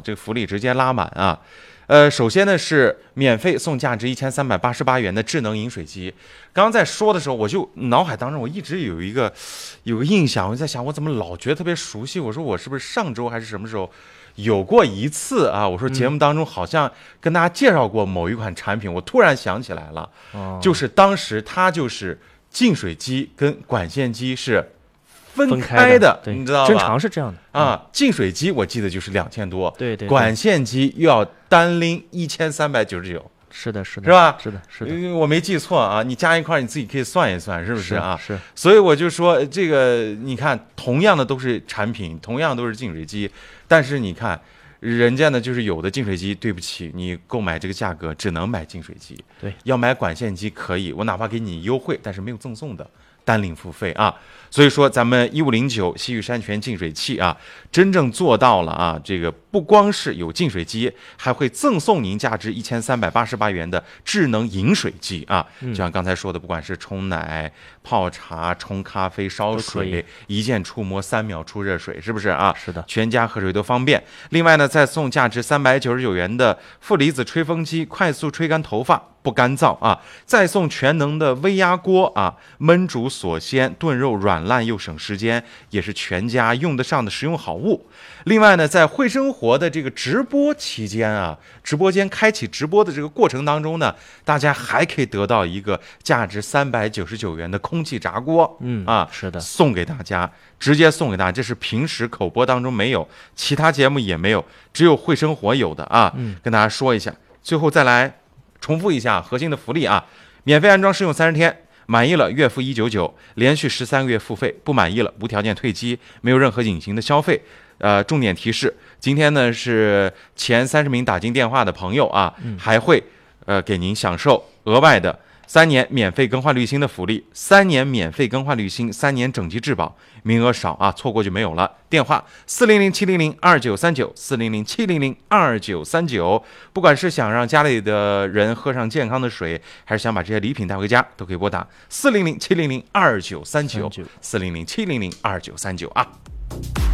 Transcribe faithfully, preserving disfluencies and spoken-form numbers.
这个福利直接拉满啊。呃，首先呢是免费送价值一千三百八十八元的智能饮水机。刚刚在说的时候，我就脑海当中我一直有一个有个印象，我在想我怎么老觉得特别熟悉。我说我是不是上周还是什么时候有过一次啊？我说节目当中好像跟大家介绍过某一款产品，我突然想起来了， 哦、 就是当时它就是净水机跟管线机是分开的， 对， 你知道吧？ 正常是这样的啊。净水机我记得就是两千多， 对 对, 对， 管线机又要单拎一千三百九十九， 是的，是的， 是吧？ 是的，是的， 因为我没记错啊，你加一块你自己可以算一算，是不是啊？ 是。是所以我就说这个，你看，同样的都是产品，同样都是净水机，但是你看。人家呢，就是有的净水机，对不起，你购买这个价格只能买净水机， 对， 要买管线机可以，我哪怕给你优惠，但是没有赠送的，单领付费啊。所以说，咱们一五零九西域山泉净水器啊，真正做到了啊，这个不光是有净水机，还会赠送您价值一千三百八十八元的智能饮水机啊。就像刚才说的，不管是冲奶、泡茶、冲咖啡、烧水，一键触摸，三秒出热水，是不是啊？ 是的， 全家喝水都方便。另外呢，再送价值三百九十九元的负离子吹风机，快速吹干头发。不干燥啊！再送全能的微压锅啊，焖煮锁鲜，炖肉软烂又省时间，也是全家用得上的实用好物。另外呢，在会生活的这个直播期间啊，直播间开启直播的这个过程当中呢，大家还可以得到一个价值三百九十九元的空气炸锅， 嗯啊， 是的， 送给大家，直接送给大家，这是平时口播当中没有，其他节目也没有，只有会生活有的啊， 嗯， 跟大家说一下。最后再来重复一下核心的福利啊，免费安装试用三十天，满意了月付一百九十九，连续十三个月付费，不满意了无条件退机，没有任何隐形的消费。呃，重点提示，今天呢是前三十名打进电话的朋友啊， 嗯、 还会呃给您享受额外的三年免费更换滤芯的福利，三年免费更换滤芯，三年整机质保，名额少啊，错过就没有了。电话四零零七零零二九三九，四零零七零零二九三九。不管是想让家里的人喝上健康的水，还是想把这些礼品带回家，都可以拨打四零零七零零二九三九，四零零七零零二九三九啊。